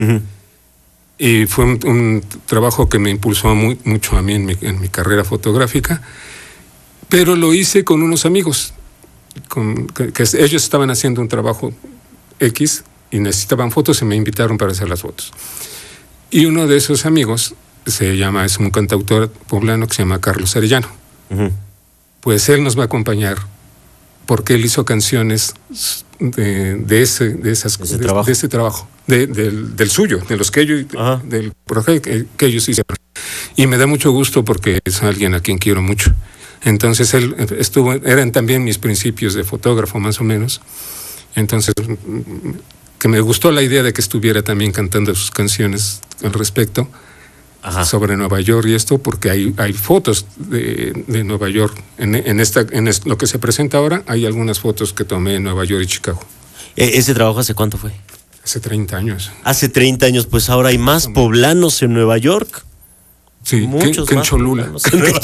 Uh-huh. Y fue un trabajo que me impulsó mucho a mí en mi carrera fotográfica, pero lo hice con unos amigos, que ellos estaban haciendo un trabajo X y necesitaban fotos y me invitaron para hacer las fotos. Y uno de esos amigos es un cantautor poblano que se llama Carlos Arellano. Uh-huh. Pues él nos va a acompañar porque él hizo canciones de ese trabajo, del suyo, de los que ellos, uh-huh, del proyecto que ellos hicieron. Y me da mucho gusto porque es alguien a quien quiero mucho. Entonces él eran también mis principios de fotógrafo más o menos. Entonces que me gustó la idea de que estuviera también cantando sus canciones al respecto. Ajá. Sobre Nueva York y esto, porque hay fotos de Nueva York. En lo que se presenta ahora, hay algunas fotos que tomé en Nueva York y Chicago. ¿Ese trabajo hace cuánto fue? Hace 30 años. Hace 30 años, pues ahora hay más poblanos en Nueva York. Sí, muchos que en Cholula.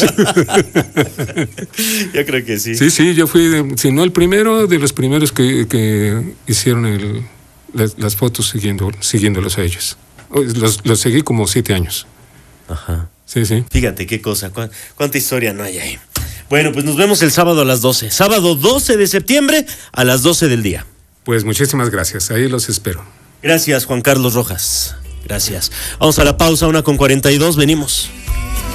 Yo creo que sí. Sí, yo fui, si no el primero, de los primeros que hicieron las fotos siguiéndolos a ellos. Los seguí como 7 años. Ajá. Sí. Fíjate qué cosa, cuánta historia no hay ahí. Bueno, pues nos vemos el sábado a las 12. Sábado 12 de septiembre a las 12 del día. Pues muchísimas gracias, ahí los espero. Gracias, Juan Carlos Rojas. Gracias. Vamos a la pausa, 1:42, venimos.